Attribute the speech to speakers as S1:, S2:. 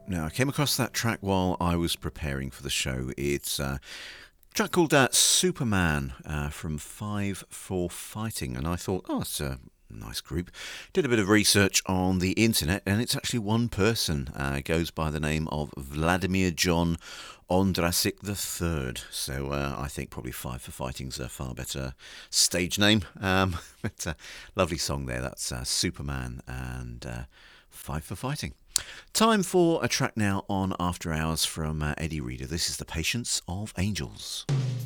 S1: Now, I came across that track while I was preparing for the show. It's a track called Superman from Five for Fighting, and I thought, oh, it's a nice group. Did a bit of research on the internet, and it's actually one person. Goes by the name of Vladimir John Ondrasik III. So I think probably Five for Fighting's a far better stage name. But lovely song there. That's Superman and Five for Fighting. Time for a track now on After Hours from Eddie Reader. This is The Patience of Angels.